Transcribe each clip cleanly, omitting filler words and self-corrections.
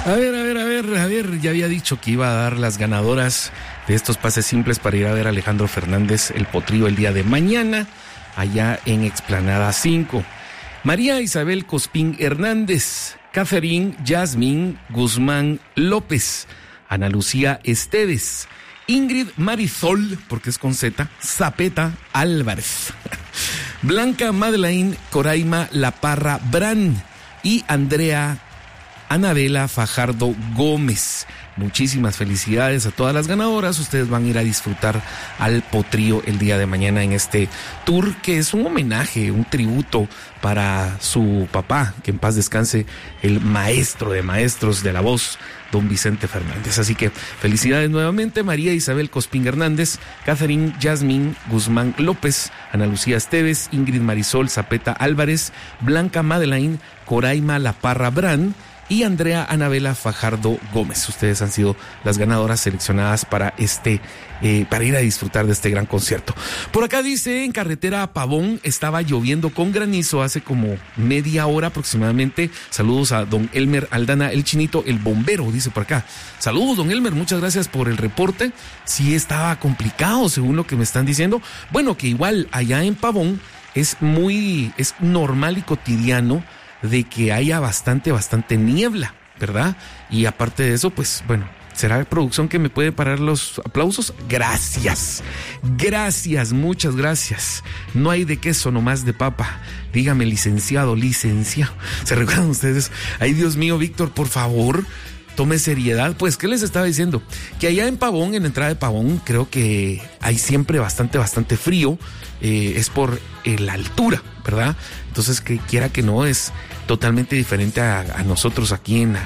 A ver, ya había dicho que iba a dar las ganadoras de estos pases simples para ir a ver a Alejandro Fernández, el potrillo, el día de mañana, allá en Explanada 5. María Isabel Cospín Hernández, Catherine Yasmín Guzmán López, Ana Lucía Esteves, Ingrid Marisol, porque es con Z, Zapeta Álvarez, Blanca Madeleine Coraima La Parra Brán y Andrea Anabela Fajardo Gómez. Muchísimas felicidades a todas las ganadoras. Ustedes van a ir a disfrutar al potrillo el día de mañana en este tour, que es un homenaje, un tributo para su papá, que en paz descanse, el maestro de maestros de la voz, don Vicente Fernández. Así que felicidades nuevamente, María Isabel Cospín Hernández, Catherine Yasmín Guzmán López, Ana Lucía Esteves, Ingrid Marisol Zapeta Álvarez, Blanca Madeleine Coraima La Parra Brán y Andrea Anabela Fajardo Gómez. Ustedes han sido las ganadoras seleccionadas para para ir a disfrutar de este gran concierto. Por acá dice, en carretera a Pavón estaba lloviendo con granizo hace como media hora aproximadamente. Saludos a don Elmer Aldana, el Chinito, el bombero, dice por acá. Saludos, don Elmer, muchas gracias por el reporte. Sí estaba complicado, según lo que me están diciendo. Bueno, que igual allá en Pavón es normal y cotidiano de que haya bastante niebla, ¿verdad? Y aparte de eso, pues bueno, ¿será producción que me puede parar los aplausos? Gracias, muchas gracias. No hay de queso, nomás de papa. Dígame, licenciado. ¿Se recuerdan ustedes? Ay, Dios mío, Víctor, por favor, tome seriedad. Pues, ¿qué les estaba diciendo? Que allá en Pavón, en la entrada de Pavón, creo que hay siempre bastante frío. Es por la altura, ¿verdad? Entonces, que quiera que no, es totalmente diferente a nosotros aquí en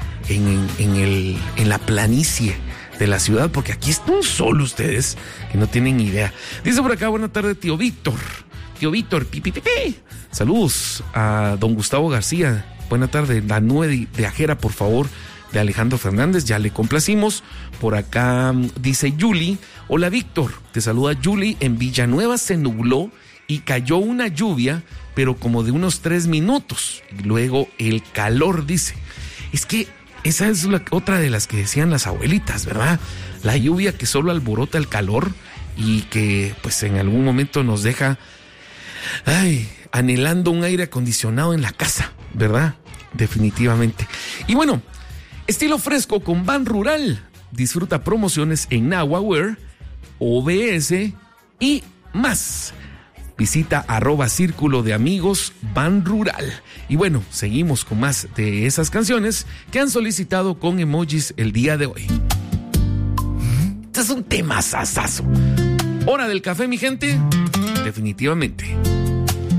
la planicie de la ciudad, porque aquí está un sol, ustedes que no tienen idea. Dice por acá, buena tarde, tío Víctor, pipipipi. Saludos a don Gustavo García, buena tarde, la nube de Ajera, por favor, de Alejandro Fernández, ya le complacimos. Por acá dice Yuli, hola Víctor, te saluda Yuli, en Villanueva se nubló y cayó una lluvia, pero como de unos 3 minutos. Luego el calor, dice. Es que esa es otra de las que decían las abuelitas, ¿verdad? La lluvia que solo alborota el calor y que pues en algún momento nos deja anhelando un aire acondicionado en la casa, ¿verdad? Definitivamente. Y bueno, estilo fresco con Ban Rural. Disfruta promociones en Nahuaware, OBS y más. Visita @Círculo de Amigos Ban Rural. Y bueno, seguimos con más de esas canciones que han solicitado con emojis el día de hoy. Este es un tema sasazo. ¿Hora del café, mi gente? Definitivamente.